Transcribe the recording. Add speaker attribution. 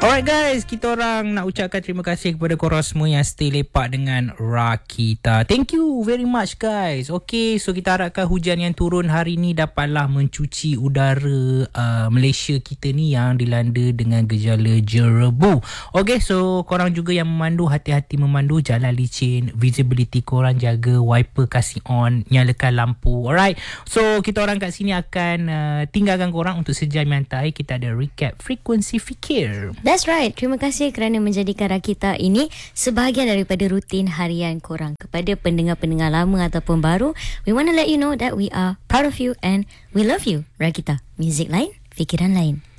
Speaker 1: Alright guys, kita orang nak ucapkan terima kasih kepada korang semua yang stay lepak dengan Rakita. Thank you very much guys. Okay, so kita harapkan hujan yang turun hari ni dapatlah mencuci udara Malaysia kita ni yang dilanda dengan gejala jerebu. Okay, so korang juga yang memandu, hati-hati memandu, jalan licin, visibility korang jaga, wiper kasih on, nyalakan lampu. Alright, so kita orang kat sini akan tinggalkan korang untuk sejam yang tak. Kita ada recap frekuensi fikir.
Speaker 2: That's right. Terima kasih kerana menjadikan Rakita ini sebahagian daripada rutin harian korang. Kepada pendengar-pendengar lama ataupun baru, we want to let you know that we are proud of you and we love you. Rakita, muzik lain, fikiran lain.